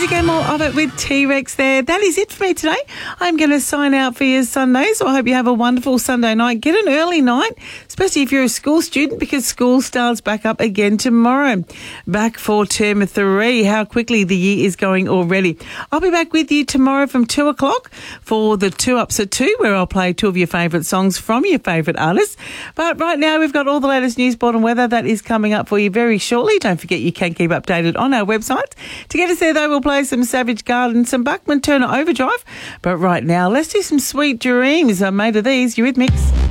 music and more of it with T-Rex there. That is it for me today. I'm going to sign out for your Sunday, so I hope you have a wonderful Sunday night. Get an early night, especially if you're a school student, because school starts back up again tomorrow. Back for term 3. How quickly the year is going already. I'll be back with you tomorrow from 2 o'clock for the 2 Ups at 2, where I'll play 2 of your favourite songs from your favourite artists. But right now, we've got all the latest news, sport and weather that is coming up for you very shortly. Don't forget you can keep updated on our website. To get us there, though, we'll play some Savage Garden, some Buckman Turner Overdrive. But right now, let's do some Sweet Dreams. I'm made of these. Eurythmics.